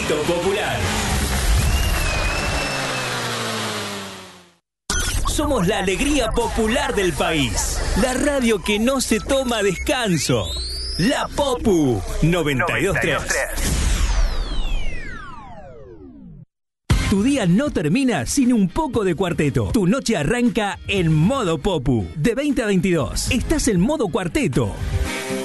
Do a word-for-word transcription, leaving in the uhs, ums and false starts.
Grito Popular. Somos la alegría popular del país. La radio que no se toma descanso. La Popu noventa y dos punto tres. Tu día no termina sin un poco de cuarteto. Tu noche arranca en modo Popu. De veinte a veintidós. Estás en modo cuarteto.